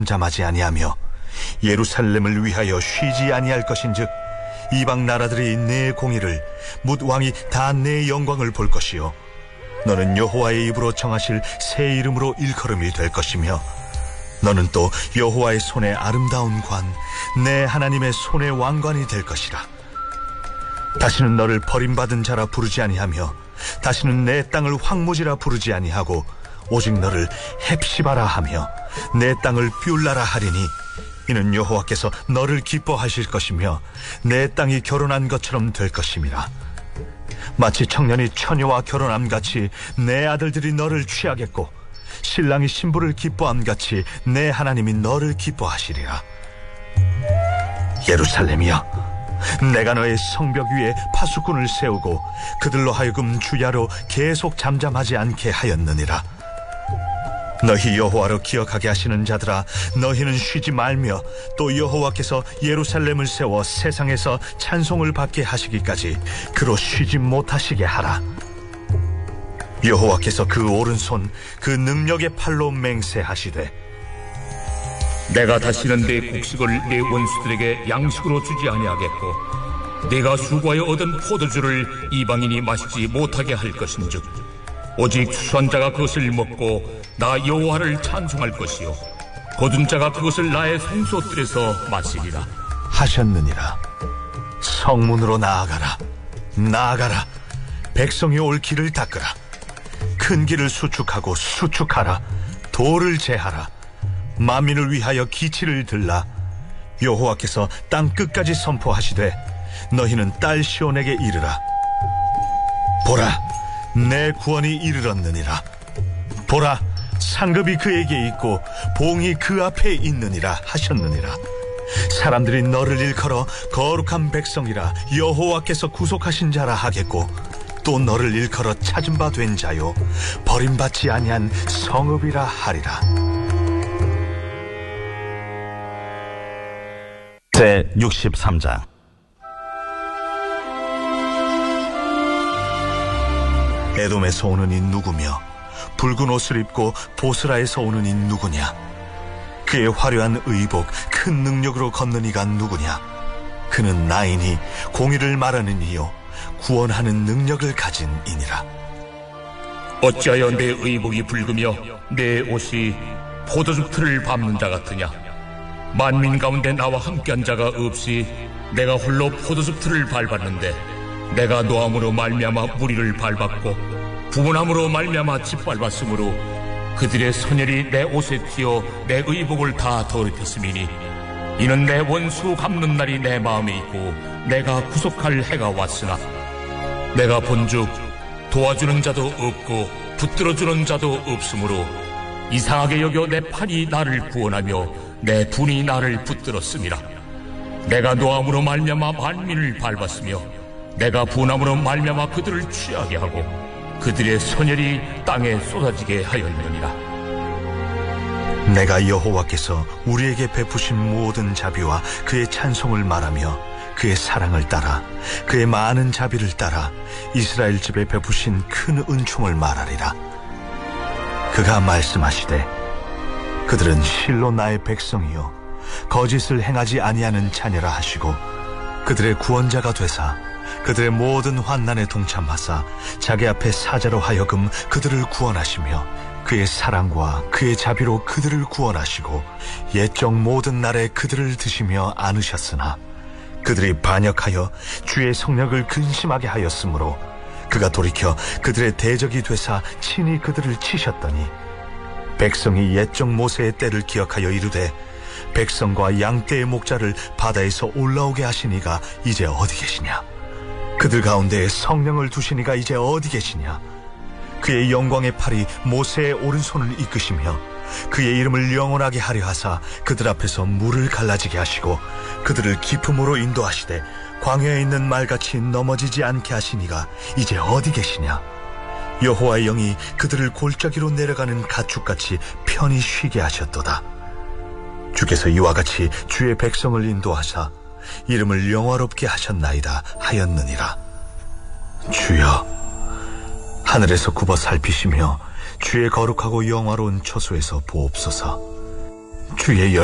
잠잠하지 아니하며 예루살렘을 위하여 쉬지 아니할 것인즉 이방 나라들이 내 공의를 묻 왕이 다 내 영광을 볼 것이요 너는 여호와의 입으로 정하실 새 이름으로 일컬음이 될 것이며 너는 또 여호와의 손의 아름다운 관 내 하나님의 손의 왕관이 될 것이라. 다시는 너를 버림받은 자라 부르지 아니하며 다시는 내 땅을 황무지라 부르지 아니하고 오직 너를 헵시바라 하며 내 땅을 뷸라라 하리니 이는 여호와께서 너를 기뻐하실 것이며 내 땅이 결혼한 것처럼 될 것임이라. 마치 청년이 처녀와 결혼함같이 내 아들들이 너를 취하겠고 신랑이 신부를 기뻐함같이 내 하나님이 너를 기뻐하시리라. 예루살렘이여, 내가 너의 성벽 위에 파수꾼을 세우고 그들로 하여금 주야로 계속 잠잠하지 않게 하였느니라. 너희 여호와로 기억하게 하시는 자들아, 너희는 쉬지 말며 또 여호와께서 예루살렘을 세워 세상에서 찬송을 받게 하시기까지 그로 쉬지 못하시게 하라. 여호와께서 그 오른손 그 능력의 팔로 맹세하시되 내가 다시는 내 곡식을 내 원수들에게 양식으로 주지 아니하겠고 내가 수고하여 얻은 포도주를 이방인이 마시지 못하게 할 것인즉 오직 추수한 자가 그것을 먹고 나 여호와를 찬송할 것이요 거둔 자가 그것을 나의 성소들에서 마시리라 하셨느니라. 성문으로 나아가라. 나아가라. 백성이 올 길을 닦으라. 큰 길을 수축하고 수축하라. 돌을 제하라. 만민을 위하여 기치를 들라. 여호와께서 땅 끝까지 선포하시되 너희는 딸 시온에게 이르라. 보라, 내 구원이 이르렀느니라. 보라, 상급이 그에게 있고 봉이 그 앞에 있느니라 하셨느니라. 사람들이 너를 일컬어 거룩한 백성이라 여호와께서 구속하신 자라 하겠고 또 너를 일컬어 찾은 바 된 자요 버림받지 아니한 성읍이라 하리라. 제63장. 에돔에서 오는 이 누구며 붉은 옷을 입고 보스라에서 오는 이 누구냐? 그의 화려한 의복 큰 능력으로 걷는 이가 누구냐? 그는 나이니 공의를 말하는 이요 구원하는 능력을 가진 이니라. 어찌하여 내 의복이 붉으며 내 옷이 포도즙 틀을 밟는 자 같으냐? 만민 가운데 나와 함께한 자가 없이 내가 홀로 포도즙 틀을 밟았는데 내가 노함으로 말미암아 무리를 밟았고 부문함으로 말미암아 짓밟았으므로 그들의 선혈이 내 옷에 튀어 내 의복을 다 더럽혔음이니 이는 내 원수 갚는 날이 내 마음에 있고 내가 구속할 해가 왔으나 내가 본즉 도와주는 자도 없고 붙들어주는 자도 없으므로 이상하게 여겨 내 팔이 나를 구원하며 내 분이 나를 붙들었음이라. 내가 노함으로 말미암아 만민을 밟았으며 내가 분함으로 말미암아 그들을 취하게 하고 그들의 선혈이 땅에 쏟아지게 하였느니라. 내가 여호와께서 우리에게 베푸신 모든 자비와 그의 찬송을 말하며 그의 사랑을 따라 그의 많은 자비를 따라 이스라엘 집에 베푸신 큰 은총을 말하리라. 그가 말씀하시되 그들은 실로 나의 백성이요 거짓을 행하지 아니하는 자녀라 하시고 그들의 구원자가 되사 그들의 모든 환난에 동참하사 자기 앞에 사자로 하여금 그들을 구원하시며 그의 사랑과 그의 자비로 그들을 구원하시고 옛적 모든 날에 그들을 드시며 안으셨으나 그들이 반역하여 주의 성령을 근심하게 하였으므로 그가 돌이켜 그들의 대적이 되사 친히 그들을 치셨더니 백성이 옛적 모세의 때를 기억하여 이르되 백성과 양떼의 목자를 바다에서 올라오게 하시니가 이제 어디 계시냐? 그들 가운데 성령을 두시니가 이제 어디 계시냐? 그의 영광의 팔이 모세의 오른손을 이끄시며 그의 이름을 영원하게 하려 하사 그들 앞에서 물을 갈라지게 하시고 그들을 깊음으로 인도하시되 광야에 있는 말같이 넘어지지 않게 하시니가 이제 어디 계시냐? 여호와의 영이 그들을 골짜기로 내려가는 가축같이 편히 쉬게 하셨도다. 주께서 이와 같이 주의 백성을 인도하사 이름을 영화롭게 하셨나이다 하였느니라. 주여, 하늘에서 굽어 살피시며 주의 거룩하고 영화로운 처소에서 보옵소서. 주의